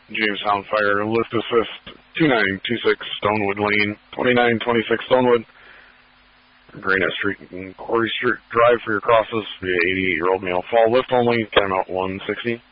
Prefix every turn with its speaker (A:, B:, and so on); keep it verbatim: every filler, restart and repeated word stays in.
A: Jamestown Fire, lift assist, two nine two six Stonewood Lane, twenty-nine twenty-six Stonewood, Granite Street and Quarry Street Drive for your crosses via eighty-eight-year-old male. Fall lift only, timeout one sixty.